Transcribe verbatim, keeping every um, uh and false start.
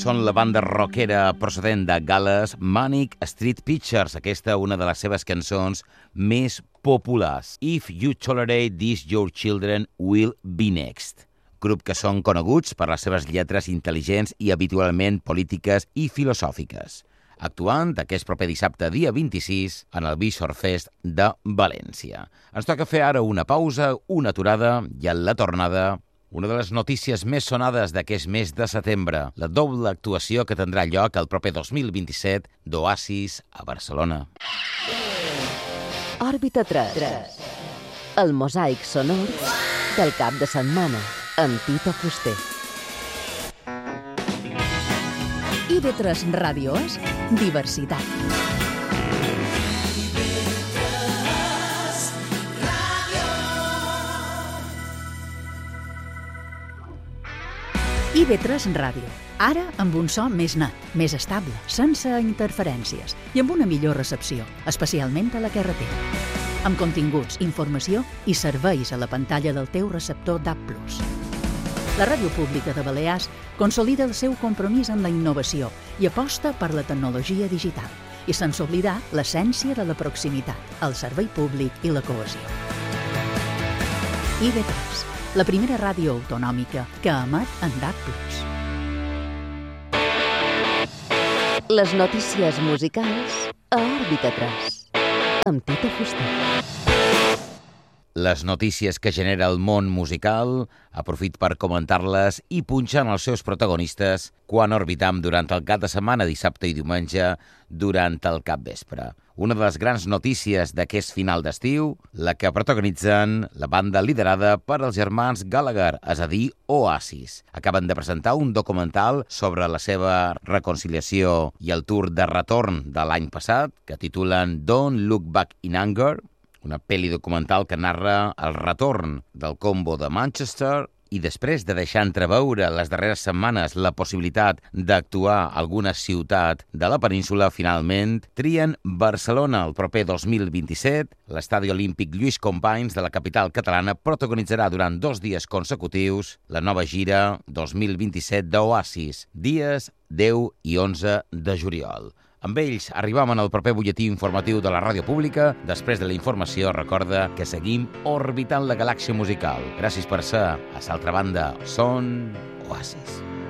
són la banda rockera procedent de Gal·les, Manic Street Preachers. Aquesta una de les seves cançons més populars. If You Tolerate This, Your Children Will Be Next. Grup que són coneguts per les seves lletres intel·ligents i habitualment polítiques i filosòfiques, actuant aquest proper dissabte, dia vint-i-sis, en el Visual Fest de València. Ens toca fer ara una pausa, una aturada, i a la tornada, una de les notícies més sonades d'aquest mes de setembre, la doble actuació que tindrà lloc el proper dos mil vint-i-set d'Oasis a Barcelona. Òrbita tres. El mosaic sonor del cap de setmana, amb Tito Fuster. I ve tres Ràdio és diversitat. I ve tres Ràdio, ara amb un so més net, més estable, sense interferències i amb una millor recepció, especialment a la carretera. Amb continguts, informació i serveis a la pantalla del teu receptor D A B plus. La Ràdio Pública de Balears consolida el seu compromís amb la innovació i aposta per la tecnologia digital, i sense oblidar l'essència de la proximitat, el servei públic i la cohesió. I V tres, la primera ràdio autonòmica que emet en D A B plus. Les notícies musicals a Òrbita tres, amb Tito Fuster. Les notícies que genera el món musical, aprofit per comentar-les i punxant els seus protagonistes quan orbitam durant el cap de setmana, dissabte i diumenge, durant el capvespre. Una de les grans notícies d'aquest final d'estiu, la que protagonitzen la banda liderada per els germans Gallagher, és a dir, Oasis. Acaben de presentar un documental sobre la seva reconciliació i el tour de retorn de l'any passat, que titulen Don't Look Back in Anger, una pel·li documental que narra el retorn del combo de Manchester i després de deixar entreveure les darreres setmanes la possibilitat d'actuar a alguna ciutat de la península, finalment trien Barcelona el proper dos mil vint-i-set. L'Estadi Olímpic Lluís Companys de la capital catalana protagonitzarà durant dos dies consecutius la nova gira dos mil vint-i-set d'Oasis, dies deu i onze de juliol. Amb ells arribam en el proper butlletí informatiu de la Ràdio Pública. Després de la informació, recorda que seguim orbitant la galàxia musical. Gràcies per ser a l'altra banda. Són Oasis.